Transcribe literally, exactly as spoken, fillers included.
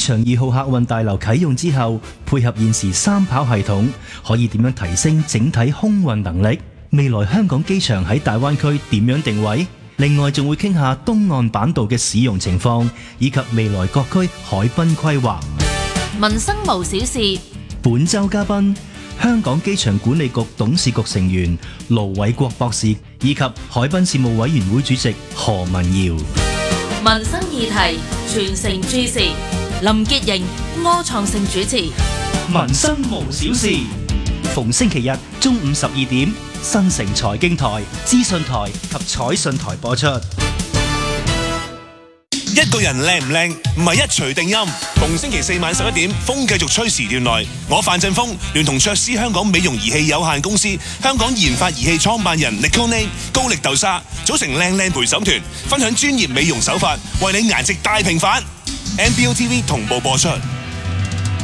場二號客運大樓啟用之後，配合現時三跑系統，可以點樣提升整體空運能力？未來香港機場喺大灣區點樣定位？另外仲會傾下東岸板道嘅使用情況，以及未來各區海濱規劃。 民生無小事， 本週嘉賓香港機場管理局董事局成員盧偉國博士，以及海濱事務委員會主席何文堯。 民生議題全城注視，林潔瑩、柯創盛主持。 民生無小事，逢星期日中午十二點，新城財經台、資訊台及彩訊台播出。 一個人靚唔靚，唔係一錘定音。逢星期四晚十一點，風繼續吹時段內，我范振鋒聯同卓斯香港美容儀器有限公司、香港研發儀器創辦人 Nicole 高力豆沙組成靚靚陪審團，分享專業美容手法，為你顏值大平反。N B O T V 同步播出。